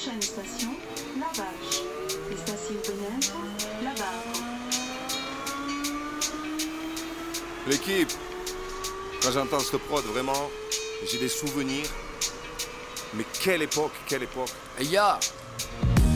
Prochaine station, Lavage. Estación Benentre, Lavage. L'équipe, quand j'entends ce prod, vraiment, j'ai des souvenirs. Mais quelle époque, quelle époque. Hey, ya!